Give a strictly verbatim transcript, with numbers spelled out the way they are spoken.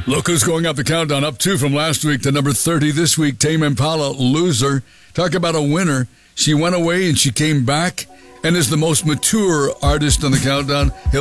Look who's going up the countdown, up two from last week to number thirty this week. Tame Impala, Loser. Talk about a winner. She went away and she came back and is the most mature artist on the countdown.